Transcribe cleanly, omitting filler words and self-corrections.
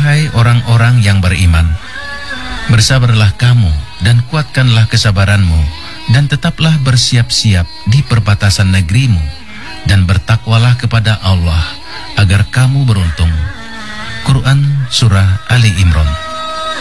Wahai orang-orang yang beriman, bersabarlah kamu dan kuatkanlah kesabaranmu, dan tetaplah bersiap-siap di perbatasan negerimu, dan bertakwalah kepada Allah agar kamu beruntung. Quran Surah Ali Imran.